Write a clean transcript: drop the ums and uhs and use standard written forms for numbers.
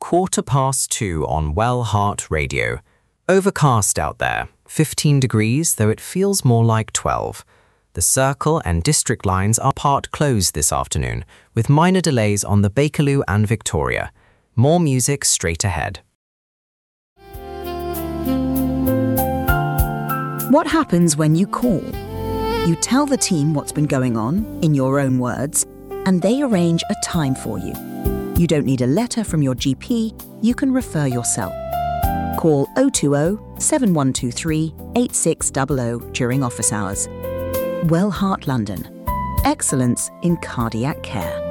2:15 on Well Heart Radio. Overcast out there, 15 degrees, though it feels more like 12. The Circle and District lines are part closed this afternoon, with minor delays on the Bakerloo and Victoria. More music straight ahead. What happens when you call? You tell the team what's been going on, in your own words, and they arrange a time for you. You don't need a letter from your GP, you can refer yourself. Call 020 7123 8600 during office hours. Well Heart London. Excellence in cardiac care.